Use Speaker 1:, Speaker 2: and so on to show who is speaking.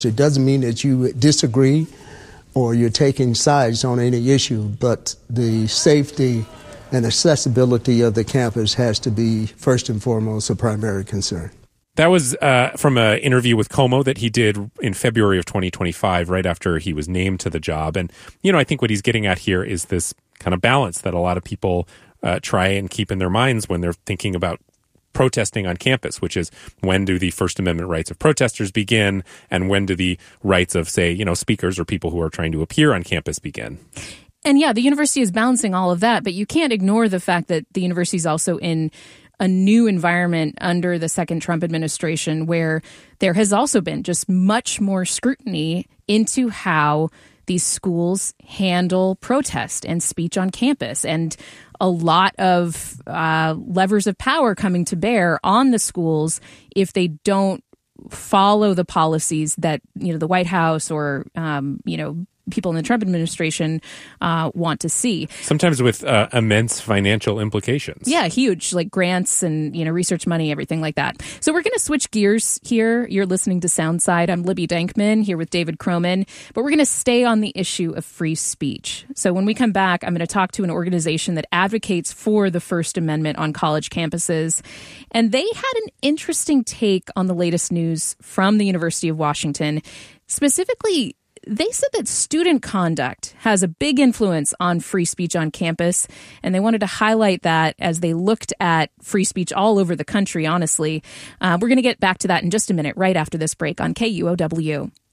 Speaker 1: It doesn't mean that you disagree or you're taking sides on any issue, but the safety and accessibility of the campus has to be first and foremost a primary concern.
Speaker 2: That was from an interview with Como that he did in February of 2025, right after he was named to the job. And, I think what he's getting at here is this kind of balance that a lot of people try and keep in their minds when they're thinking about protesting on campus, which is when do the First Amendment rights of protesters begin and when do the rights of, say, speakers or people who are trying to appear on campus begin.
Speaker 3: And yeah, the university is balancing all of that, but you can't ignore the fact that the university is also in a new environment under the second Trump administration where there has also been just much more scrutiny into how these schools handle protest and speech on campus, and a lot of levers of power coming to bear on the schools if they don't follow the policies that the White House or people in the Trump administration want to see.
Speaker 2: Sometimes with immense financial implications.
Speaker 3: Yeah, huge, like grants and research money, everything like that. So we're going to switch gears here. You're listening to Soundside. I'm Libby Dankman here with David Croman, but we're going to stay on the issue of free speech. So when we come back, I'm going to talk to an organization that advocates for the First Amendment on college campuses, and they had an interesting take on the latest news from the University of Washington. Specifically, they said that student conduct has a big influence on free speech on campus, and they wanted to highlight that as they looked at free speech all over the country, honestly. We're going to get back to that in just a minute, right after this break on KUOW.